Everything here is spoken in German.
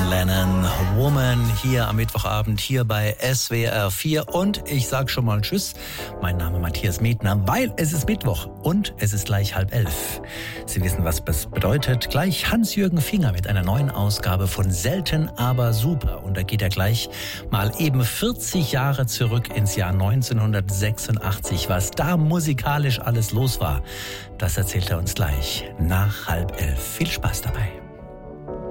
John Lennon, Woman, hier am Mittwochabend, hier bei SWR 4. Und ich sag schon mal Tschüss. Mein Name Matthias Medner, weil es ist Mittwoch und es ist gleich 10:30. Sie wissen, was das bedeutet. Gleich Hans-Jürgen Finger mit einer neuen Ausgabe von Selten, aber super. Und da geht er gleich mal eben 40 Jahre zurück ins Jahr 1986. Was da musikalisch alles los war, das erzählt er uns gleich nach 10:30. Viel Spaß dabei.